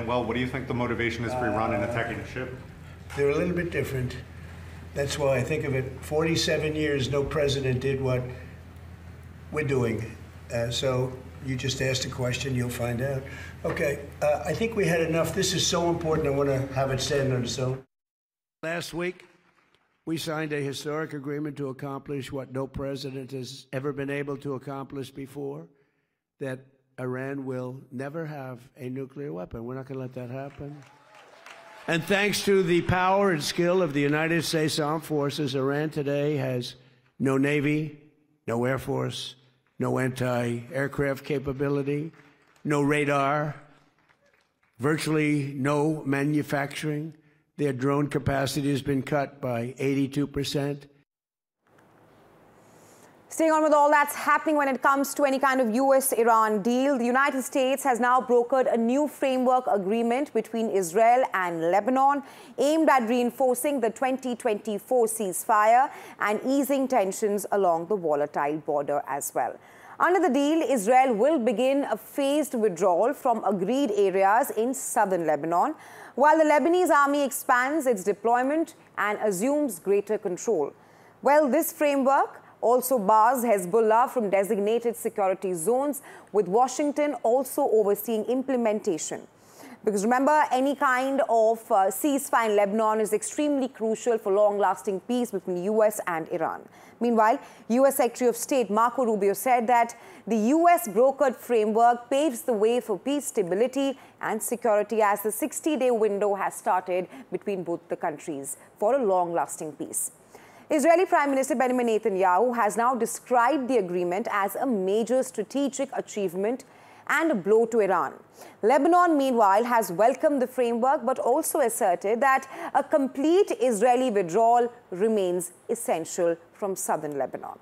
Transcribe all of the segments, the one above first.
well. What do you think the motivation is for Iran in attacking the ship? They're a little bit different. That's why I think of it. 47 years, no president did what we're doing. So you just asked a question, you'll find out. Okay, I think we had enough. This is so important, I want to have it stand on its own. Last week, we signed a historic agreement to accomplish what no president has ever been able to accomplish before, that Iran will never have a nuclear weapon. We're not going to let that happen. And thanks to the power and skill of the United States Armed Forces, Iran today has no Navy, no Air Force, no anti-aircraft capability, no radar, virtually no manufacturing. Their drone capacity has been cut by 82%. Staying on with all that's happening when it comes to any kind of US-Iran deal, the United States has now brokered a new framework agreement between Israel and Lebanon aimed at reinforcing the 2024 ceasefire and easing tensions along the volatile border as well. Under the deal, Israel will begin a phased withdrawal from agreed areas in southern Lebanon, while the Lebanese army expands its deployment and assumes greater control. Well, this framework also bars Hezbollah from designated security zones, with Washington also overseeing implementation. Because remember, any kind of ceasefire in Lebanon is extremely crucial for long-lasting peace between the US and Iran. Meanwhile, US Secretary of State Marco Rubio said that the US brokered framework paves the way for peace, stability and security as the 60-day window has started between both the countries for a long-lasting peace. Israeli Prime Minister Benjamin Netanyahu has now described the agreement as a major strategic achievement and a blow to Iran. Lebanon, meanwhile, has welcomed the framework but also asserted that a complete Israeli withdrawal remains essential from southern Lebanon.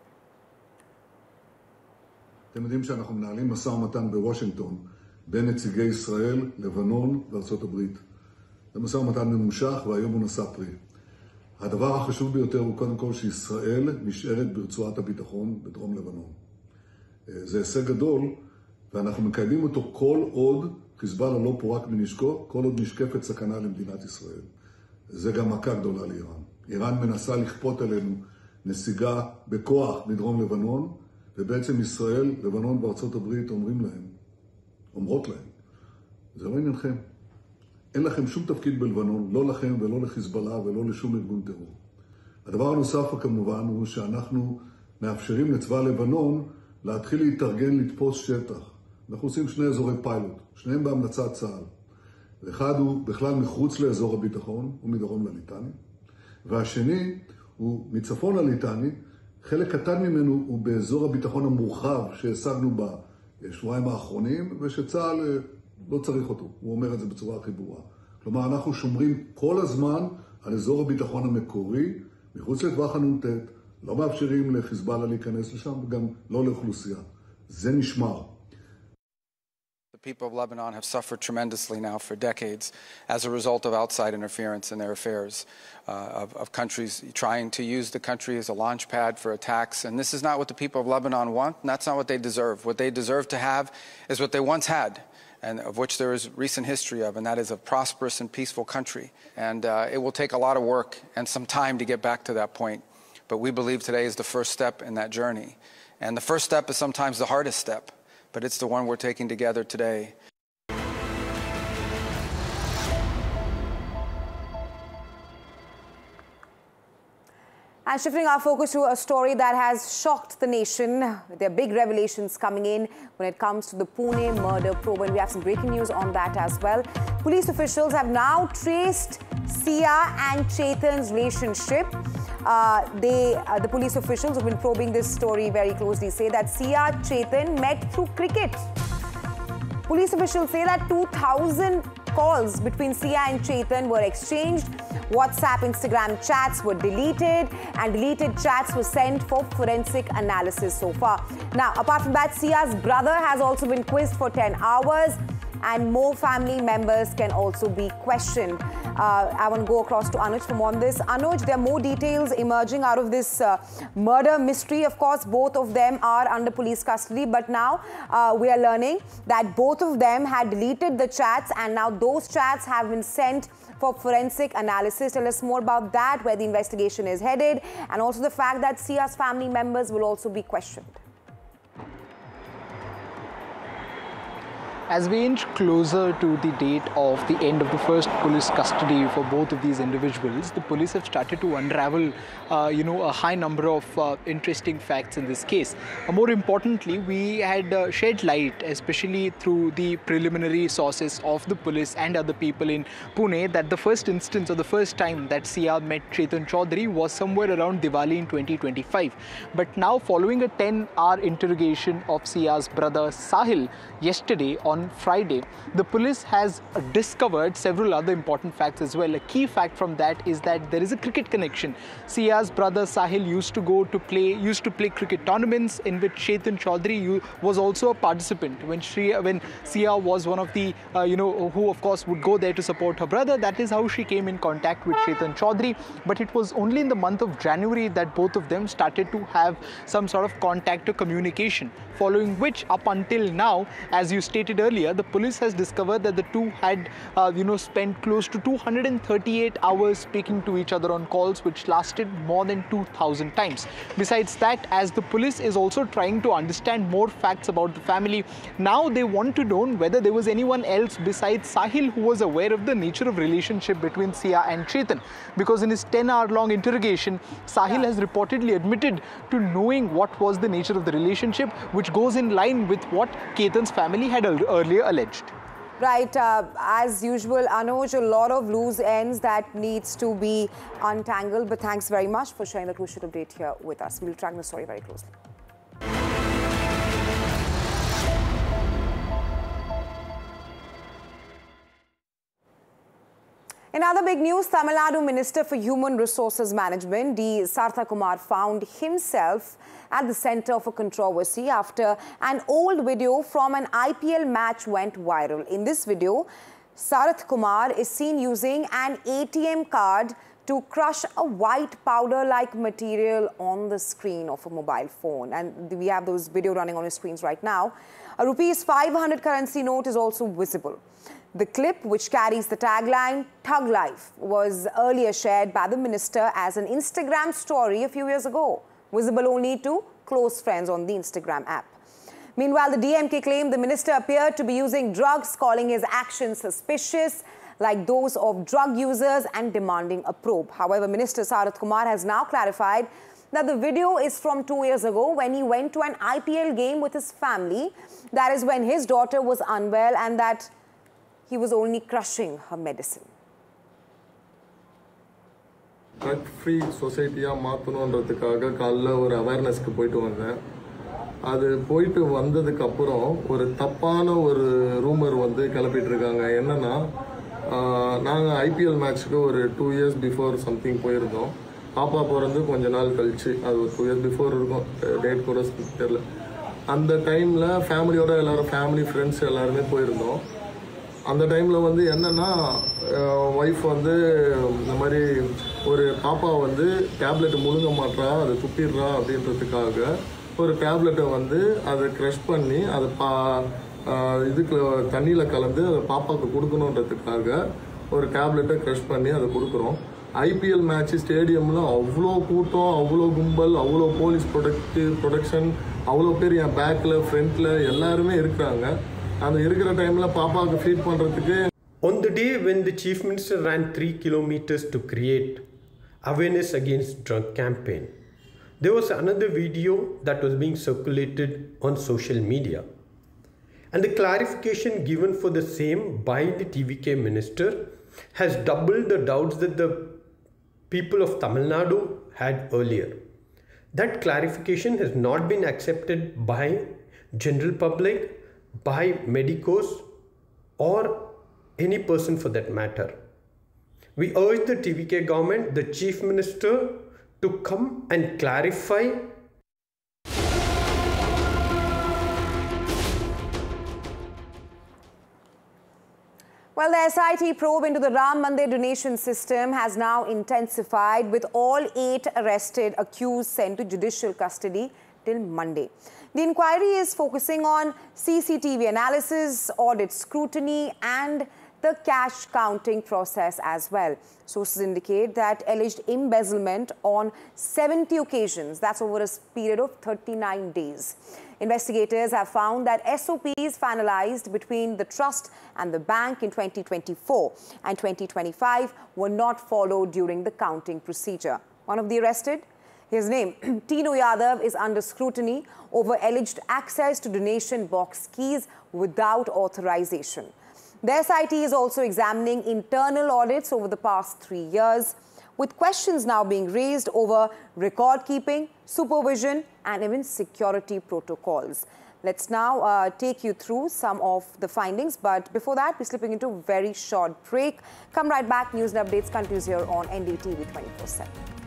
אתם יודעים שאנחנו מנהלים משא ומתן בוושינגטון בין נציגי ישראל, לבנון וארצות הברית. זה משא ומתן ממושך והיום הוא נשא פרי. הדבר החשוב ביותר הוא קודם כל שישראל נשארת ברצועת הביטחון בדרום לבנון. זה הישג גדול, ואנחנו מקיימים אותו כל עוד חיזבאללה לא פורק מנשקו, כל עוד נשקפת סכנה למדינת ישראל. זה גם מכה גדולה לאיראן. איראן מנסה לכפות עלינו נסיגה בכוח מדרום לבנון, ובעצם ישראל, לבנון וארצות הברית אומרות להם, זה לא עניינכם. אין לכם שום תפקיד בלבנון, לא לכם ולא לחיזבאללה ולא לשום ארגון טרור. הדבר הנוסף כמובן הוא שאנחנו מאפשרים לצבא לבנון להתחיל להתארגן לתפוס שטח. אנחנו עושים שני אזורי פיילוט, שניהם בהמלצת צה"ל. ואחד הוא בכלל מחוץ לאזור הביטחון, הוא מדרום לליטני. והשני הוא מצפון לליטני, חלק קטן ממנו הוא באזור הביטחון המורחב שהשגנו בשבועיים האחרונים, ושצה"ל לא צריך אותו, הוא אומר את זה בצורה הכי ברורה. כלומר, אנחנו שומרים כל הזמן על אזור הביטחון המקורי, מחוץ לטווח הנ"ט, לא מאפשרים לחיזבאללה להיכנס לשם, וגם לא לאוכלוסייה. זה נשמר. The people of Lebanon have suffered tremendously now for decades as a result of outside interference in their affairs, of countries trying to use the country as a launch pad for attacks. And this is not what the people of Lebanon want, and that's not what they deserve. What they deserve to have is what they once had, and of which there is recent history of, and that is a prosperous and peaceful country. And it will take a lot of work and some time to get back to that point. But we believe today is the first step in that journey. And the first step is sometimes the hardest step, but it's the one we're taking together today. And shifting our focus to a story that has shocked the nation. There are big revelations coming in when it comes to the Pune murder probe, and we have some breaking news on that as well. Police officials have now traced Sia and Chetan's relationship. The police officials who have been probing this story very closely say that Sia Chetan met through cricket. Police officials say that 2,000 calls between Sia and Chetan were exchanged. WhatsApp, Instagram chats were deleted, and deleted chats were sent for forensic analysis so far. Now, apart from that, Sia's brother has also been quizzed for 10 hours. and more family members can also be questioned. I want to go across to Anuj for more on this. Anuj, there are more details emerging out of this murder mystery. Of course, both of them are under police custody, but now we are learning that both of them had deleted the chats, and now those chats have been sent for forensic analysis. Tell us more about that, where the investigation is headed, and also the fact that Sia's family members will also be questioned. As we inch closer to the date of the end of the first police custody for both of these individuals, the police have started to unravel, a high number of interesting facts in this case. More importantly, we had shed light, especially through the preliminary sources of the police and other people in Pune, that the first instance or the first time that Sia met Chetan Chaudhary was somewhere around Diwali in 2025. But now, following a 10-hour interrogation of Sia's brother Sahil yesterday on Friday, the police has discovered several other important facts as well. A key fact from that is that there is a cricket connection. Sia's brother Sahil used to play cricket tournaments in which Chetan Chaudhary was also a participant. When Sia was one of the, who of course would go there to support her brother, that is how she came in contact with Chetan Chaudhary. But it was only in the month of January that both of them started to have some sort of contact or communication, following which up until now, as you stated earlier, the police has discovered that the two had, spent close to 238 hours speaking to each other on calls, which lasted more than 2,000 times. Besides that, as the police is also trying to understand more facts about the family, now they want to know whether there was anyone else besides Sahil who was aware of the nature of relationship between Sia and Chetan. Because in his 10-hour-long interrogation, Sahil has reportedly admitted to knowing what was the nature of the relationship, which goes in line with what Chetan's family had earlier alleged. Right, as usual, Anuj, a lot of loose ends that needs to be untangled, but thanks very much for sharing the crucial update here with us. We'll track the story very closely. In other big news, Tamil Nadu Minister for Human Resources Management, D. Sarthakumar, found himself at the center of a controversy after an old video from an IPL match went viral. In this video, Sarthakumar is seen using an ATM card to crush a white powder-like material on the screen of a mobile phone. And we have those video running on your screens right now. A Rs 500 currency note is also visible. The clip, which carries the tagline, Thug Life, was earlier shared by the minister as an Instagram story a few years ago, visible only to close friends on the Instagram app. Meanwhile, the DMK claimed the minister appeared to be using drugs, calling his actions suspicious, like those of drug users, and demanding a probe. However, Minister Sarthakumar has now clarified that the video is from 2 years ago when he went to an IPL game with his family. That is when his daughter was unwell, and that he was only crushing her medicine. Drug free சொசைட்டியாக மாற்றணுன்றதுக்காக காலைல ஒரு அவேர்னஸ்க்கு போயிட்டு வந்தேன். அது போயிட்டு வந்ததுக்கப்புறம் ஒரு தப்பான ஒரு ரூமர் வந்து கிளப்பிட்டு இருக்காங்க. என்னன்னா, நாங்கள் ஐபிஎல் மேட்ச்சுக்கு ஒரு 2 years பிஃபோர் சம்திங் போயிருந்தோம். பாப்பா பிறந்து கொஞ்ச நாள் கழிச்சு, அது ஒரு 2 years பிஃபோர் இருக்கும், டேட் கூட தெரியல. அந்த டைமில் ஃபேமிலியோட எல்லோரும், ஃபேமிலி ஃப்ரெண்ட்ஸ் எல்லாருமே போயிருந்தோம். அந்த டைமில் வந்து என்னென்னா, ஒய்ஃப் வந்து இந்த மாதிரி ஒரு பாப்பா வந்து டேப்லெட் முழுங்க மாட்டா, அதை துப்பிடுறா அப்படின்றதுக்காக ஒரு டேப்லெட்டை வந்து அதை க்ரஷ் பண்ணி அதை இதுக்கு தண்ணியில் கலந்து அதை பாப்பாவுக்கு கொடுக்கணுன்றதுக்காக ஒரு டேப்லெட்டை க்ரஷ் பண்ணி அதை கொடுக்குறோம். ஐபிஎல் மேட்ச்சு ஸ்டேடியமில் அவ்வளோ கூட்டம், அவ்வளோ கும்பல், அவ்வளோ போலீஸ் ப்ரொடெக்ஷன், அவ்வளோ பேர் என் பேக்கில் ஃப்ரண்ட்டில் எல்லாருமே இருக்கிறாங்க. அந்த இருக்கிற டைமில் பாப்பாவுக்கு ஃபீட் பண்ணுறதுக்கு. On the day when the Chief Minister ran 3 kilometers to create awareness against drug campaign, there was another video that was being circulated on social media. And the clarification given for the same by the TVK minister has doubled the doubts that the people of Tamil Nadu had earlier. That clarification has not been accepted by general public, by medicos, or any person for that matter. We urge the TVK government, the Chief Minister, to come and clarify. Well, the SIT probe into the Ram Mandir donation system has now intensified, with all 8 arrested accused sent to judicial custody till Monday. The inquiry is focusing on CCTV analysis, audit scrutiny and the cash counting process as well. Sources indicate that alleged embezzlement on 70 occasions, that's over a period of 39 days. Investigators have found that SOPs finalized between the trust and the bank in 2024 and 2025 were not followed during the counting procedure. One of the arrested, his name, Tino Yadav, is under scrutiny over alleged access to donation box keys without authorization. The SIT is also examining internal audits over the past 3 years, with questions now being raised over record keeping, supervision and even security protocols. Let's now take you through some of the findings. But before that, we're slipping into a very short break. Come right back. News and updates continues here on NDTV 24/7.